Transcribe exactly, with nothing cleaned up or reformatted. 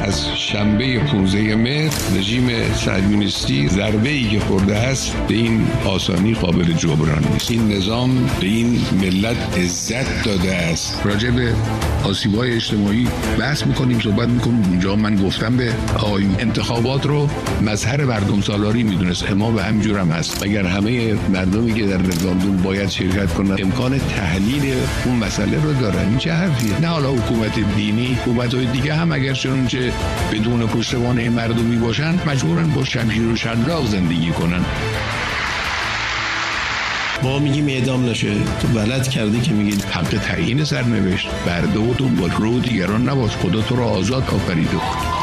از شنبه پانزده مهر رژیم صهیونیستی ضربه‌ای که خورده است به این آسانی قابل جبران نیست. این نظام به این ملت عزت داده است. راجع به آسیب‌های اجتماعی بحث می‌کنیم، صحبت می‌کنیم. اونجا من گفتم به آقایون انتخابات رو مظهر مردم سالاری می‌دونست. ما به همینجور هم هست. اگر همه مردمی که در رفراندوم باید شرکت کنند امکان تحلیل اون مسئله رو دارن، این چه حرفیه؟ نه حالا حکومت دینی، حکومت‌های دیگه هم اگر چنانچه بدون پشتوانه مردمی باشن مجبورن با شمشیر و شلاق زندگی کنن. ما میگیم اعدام نشه، تو بلد کردی که میگید حق تعیین سرنوشت برده و تو با رو دیگران نباش. خدا تو رو آزاد آفریده.